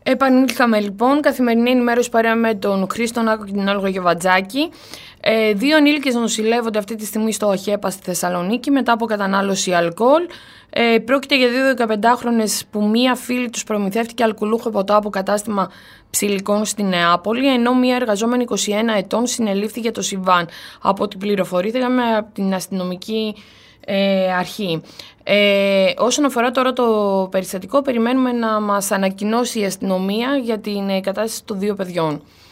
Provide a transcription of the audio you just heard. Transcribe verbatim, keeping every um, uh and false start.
Επανήλθαμε λοιπόν, καθημερινή ενημέρωση παρέα με τον Χρήστο Νάκο και την Όλγα Γεβατζάκη. Ε, δύο ενήλικες νοσηλεύονται αυτή τη στιγμή στο ΟΧΕΠΑ στη Θεσσαλονίκη μετά από κατανάλωση αλκοόλ. Ε, πρόκειται για δύο δεκαπεντάχρονες που μία φίλη τους προμηθεύτηκε αλκοολούχο ποτό από κατάστημα ψηλικών στη Νεάπολη, ενώ μία εργαζόμενη είκοσι ένα ετών συνελήφθη για το συμβάν. Από ό,τι πληροφορήθηκαμε από την αστυνομική ε, αρχή. Ε, όσον αφορά τώρα το περιστατικό, περιμένουμε να μας ανακοινώσει η αστυνομία για την κατάσταση των δύο παιδιών.